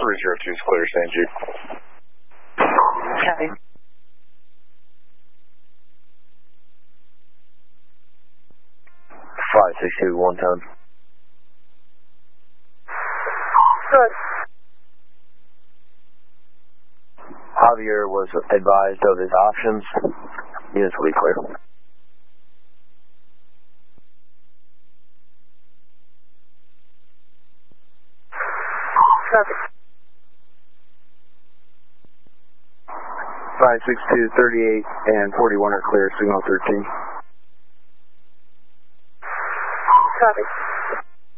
302 is clear, St. Jude. Okay. Five, 6, 2, 1 time. Good. Javier was advised of his options. Units will be clear. Traffic. 562, 38, and 41 are clear, signal 13.